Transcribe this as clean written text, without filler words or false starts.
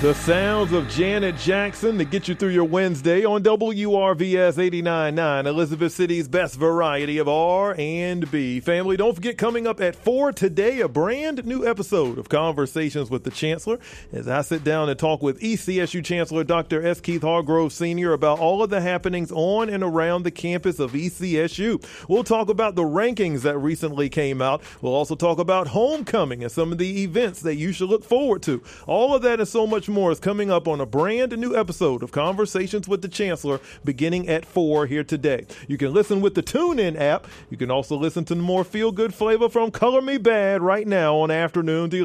The sounds of Janet Jackson to get you through your Wednesday on WRVS 89.9, Elizabeth City's best variety of R&B. Family, don't forget, coming up at 4 today, a brand new episode of Conversations with the Chancellor, as I sit down and talk with ECSU Chancellor Dr. S. Keith Hargrove Sr. about all of the happenings on and around the campus of ECSU. We'll talk about the rankings that recently came out. We'll also talk about homecoming and some of the events that you should look forward to. All of that and so much more is coming up on a brand new episode of Conversations with the Chancellor beginning at 4 here today. You can listen with the TuneIn app. You can also listen to more feel-good flavor from Color Me Bad right now on Afternoon